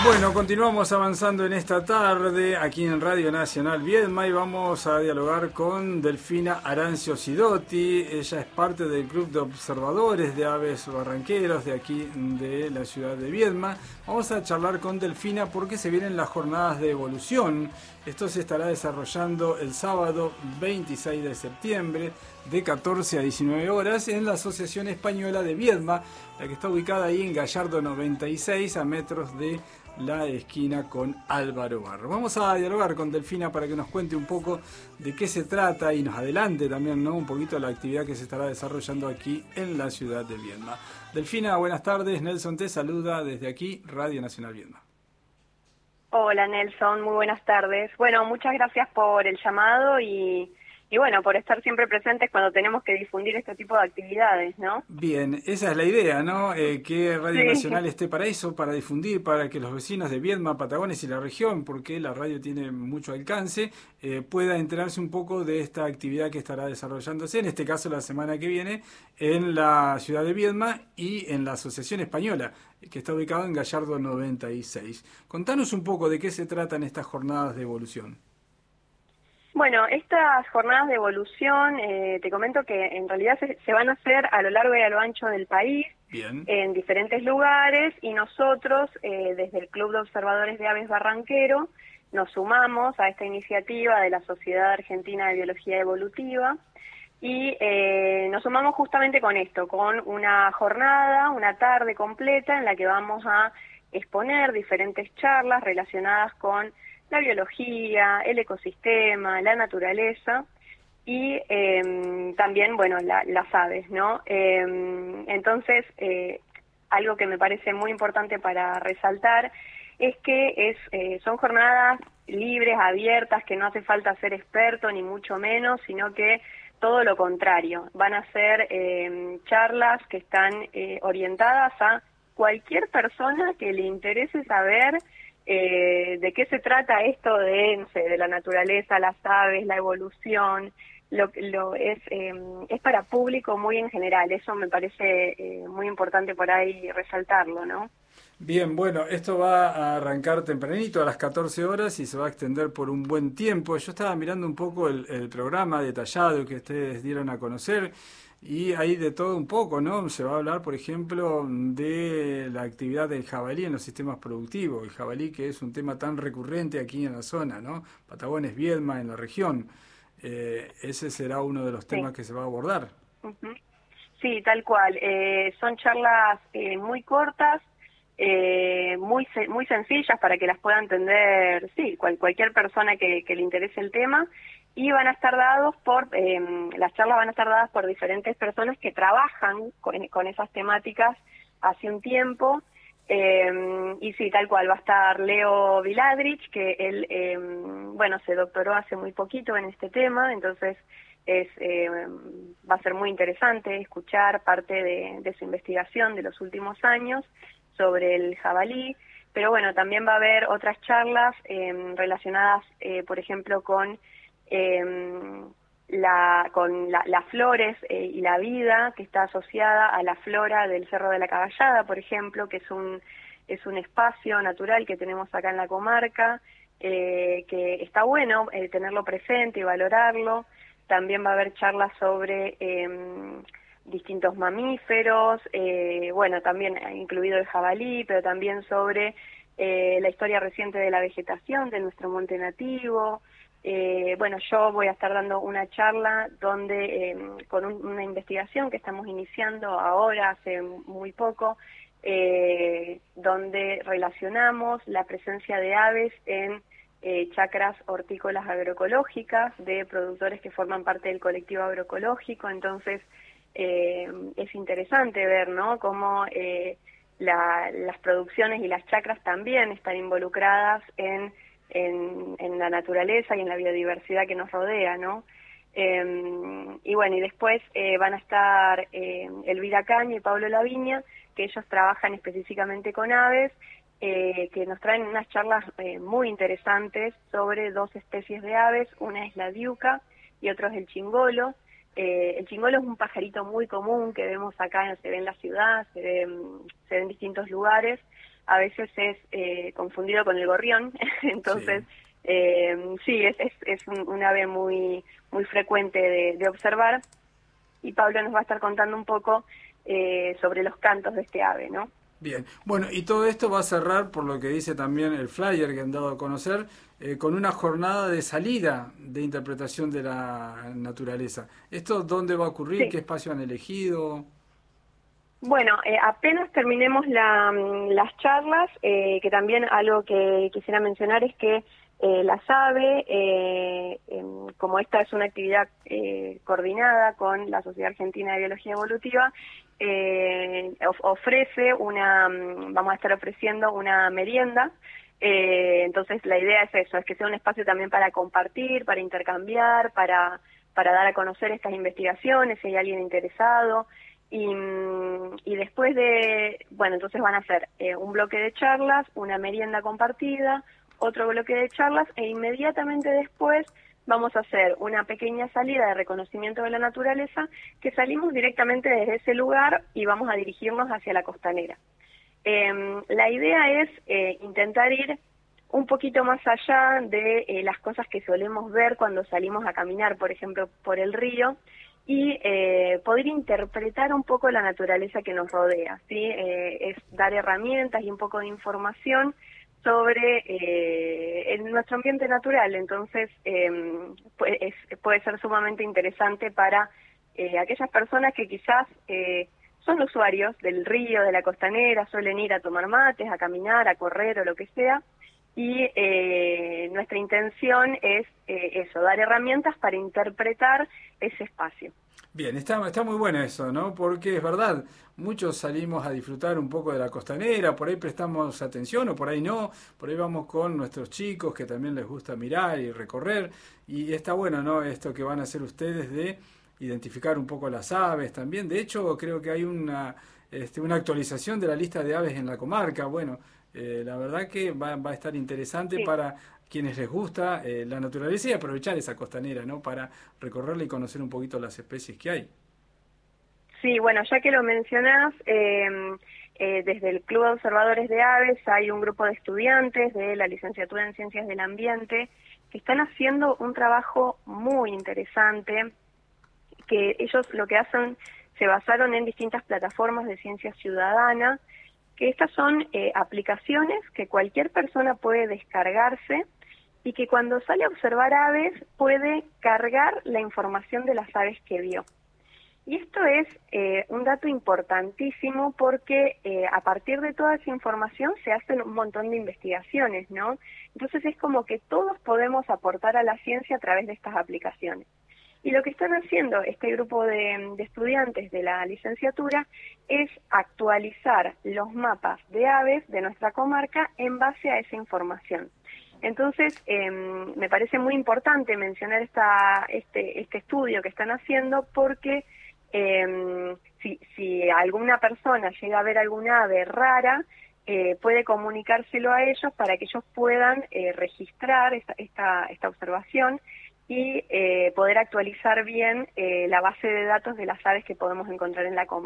Bueno, continuamos avanzando en esta tarde aquí en Radio Nacional Viedma y vamos a dialogar con Delfina Arancio Sidotti. Ella es parte del Club de Observadores de Aves Barranqueros de aquí de la ciudad de Viedma. Vamos a charlar con Delfina porque se vienen las jornadas de evolución. Esto se estará desarrollando el sábado 26 de septiembre de 14 a 19 horas en la Asociación Española de Viedma, la que está ubicada ahí en Gallardo 96 a metros de la esquina con Álvaro Barro. Vamos a dialogar con Delfina para que nos cuente un poco de qué se trata y nos adelante también, ¿no?, un poquito la actividad que se estará desarrollando aquí en la ciudad de Viedma. Delfina, buenas tardes. Nelson te saluda desde aquí, Radio Nacional Viedma. Hola Nelson, muy buenas tardes. Bueno, muchas gracias por el llamado y bueno, por estar siempre presentes cuando tenemos que difundir este tipo de actividades, ¿no? Bien, esa es la idea, ¿no? Que Radio Sí. Nacional esté para eso, para difundir, para que los vecinos de Viedma, Patagones y la región, porque la radio tiene mucho alcance, pueda enterarse un poco de esta actividad que estará desarrollándose, en este caso la semana que viene, en la ciudad de Viedma y en la Asociación Española, que está ubicado en Gallardo 96. Contanos un poco de qué se tratan estas jornadas de evolución. Bueno, estas jornadas de evolución, te comento que en realidad se van a hacer a lo largo y a lo ancho del país, Bien. en diferentes lugares, y nosotros, desde el Club de Observadores de Aves Barranquero, nos sumamos a esta iniciativa de la Sociedad Argentina de Biología Evolutiva, y nos sumamos justamente con esto, con una jornada, una tarde completa en la que vamos a exponer diferentes charlas relacionadas con la biología, el ecosistema, la naturaleza y también, bueno, las aves, ¿no? Entonces, algo que me parece muy importante para resaltar es que son jornadas libres, abiertas, que no hace falta ser experto ni mucho menos, sino que todo lo contrario. Van a ser charlas que están orientadas a cualquier persona que le interese saber de qué se trata esto de, no sé, de la naturaleza, las aves, la evolución. Es para público muy en general. Eso me parece muy importante por ahí resaltarlo, ¿no? Bien, bueno, esto va a arrancar tempranito a las 14 horas y se va a extender por un buen tiempo. Yo estaba mirando un poco el programa detallado que ustedes dieron a conocer y hay de todo un poco, ¿no? Se va a hablar, por ejemplo, de la actividad del jabalí en los sistemas productivos. El jabalí, que es un tema tan recurrente aquí en la zona, ¿no? Patagones, Viedma, en la región. Ese será uno de los temas Sí. que se va a abordar. Uh-huh. Sí, tal cual. Son charlas muy cortas, muy sencillas para que las pueda entender, sí, cualquier persona que le interese el tema, y van a estar dados las charlas van a estar dadas por diferentes personas que trabajan con esas temáticas hace un tiempo, y sí, tal cual, va a estar Leo Viladrich, que él, bueno, se doctoró hace muy poquito en este tema, entonces va a ser muy interesante escuchar parte de su investigación de los últimos años sobre el jabalí, pero bueno, también va a haber otras charlas relacionadas, por ejemplo, con las flores y la vida que está asociada a la flora del Cerro de la Caballada, por ejemplo, que es un espacio natural que tenemos acá en la comarca, que está bueno tenerlo presente y valorarlo. También va a haber charlas sobre distintos mamíferos, bueno, también incluido el jabalí, pero también sobre la historia reciente de la vegetación de nuestro monte nativo. Bueno, yo voy a estar dando una charla donde con una investigación que estamos iniciando ahora, hace muy poco, donde relacionamos la presencia de aves en chacras hortícolas agroecológicas de productores que forman parte del colectivo agroecológico. Entonces es interesante ver, ¿no?, cómo las producciones y las chacras también están involucradas en la naturaleza y en la biodiversidad que nos rodea, ¿no? Y bueno, y después van a estar Elvira Caña y Pablo Laviña, que ellos trabajan específicamente con aves, que nos traen unas charlas muy interesantes sobre dos especies de aves. Una es la diuca y otro es el chingolo. El chingolo es un pajarito muy común que vemos acá, se ve en la ciudad, se ve en distintos lugares, a veces es confundido con el gorrión, entonces sí, es un ave muy frecuente de observar, y Pablo nos va a estar contando un poco sobre los cantos de este ave, ¿no? Bien, bueno, y todo esto va a cerrar, por lo que dice también el flyer que han dado a conocer, con una jornada de salida de interpretación de la naturaleza. ¿Esto dónde va a ocurrir? Sí. ¿Qué espacio han elegido? Bueno, apenas terminemos las charlas, que también algo que quisiera mencionar es que la SABE, como esta es una actividad coordinada con la Sociedad Argentina de Biología Evolutiva, ofrece vamos a estar ofreciendo una merienda. Entonces la idea es eso, es que sea un espacio también para compartir, para intercambiar, para dar a conocer estas investigaciones, si hay alguien interesado. Y después entonces van a hacer un bloque de charlas, una merienda compartida, otro bloque de charlas, e inmediatamente después vamos a hacer una pequeña salida de reconocimiento de la naturaleza, que salimos directamente desde ese lugar y vamos a dirigirnos hacia la costanera. La idea es intentar ir un poquito más allá de las cosas que solemos ver cuando salimos a caminar, por ejemplo, por el río, y poder interpretar un poco la naturaleza que nos rodea, ¿sí? Es dar herramientas y un poco de información sobre nuestro ambiente natural. Entonces puede ser sumamente interesante para aquellas personas que quizás son usuarios del río, de la costanera, suelen ir a tomar mates, a caminar, a correr o lo que sea, y nuestra intención es eso, dar herramientas para interpretar ese espacio. Bien, está muy bueno eso, ¿no? Porque es verdad, muchos salimos a disfrutar un poco de la costanera, por ahí prestamos atención o por ahí no, por ahí vamos con nuestros chicos que también les gusta mirar y recorrer, y está bueno, ¿no? Esto que van a hacer ustedes de identificar un poco las aves también. De hecho, creo que hay una actualización de la lista de aves en la comarca. Bueno, la verdad que va a estar interesante Sí. para quienes les gusta la naturaleza y aprovechar esa costanera, ¿no? Para recorrerla y conocer un poquito las especies que hay. Sí, bueno, ya que lo mencionás, desde el Club de Observadores de Aves hay un grupo de estudiantes de la licenciatura en Ciencias del Ambiente que están haciendo un trabajo muy interesante, que ellos lo que hacen, se basaron en distintas plataformas de ciencia ciudadana, que estas son aplicaciones que cualquier persona puede descargarse y que cuando sale a observar aves puede cargar la información de las aves que vio. Y esto es un dato importantísimo porque a partir de toda esa información se hacen un montón de investigaciones, ¿no? Entonces es como que todos podemos aportar a la ciencia a través de estas aplicaciones. Y lo que están haciendo este grupo de estudiantes de la licenciatura es actualizar los mapas de aves de nuestra comarca en base a esa información. Entonces, me parece muy importante mencionar este estudio que están haciendo porque si alguna persona llega a ver alguna ave rara, puede comunicárselo a ellos para que ellos puedan registrar esta observación y poder actualizar bien la base de datos de las aves que podemos encontrar en la comarca.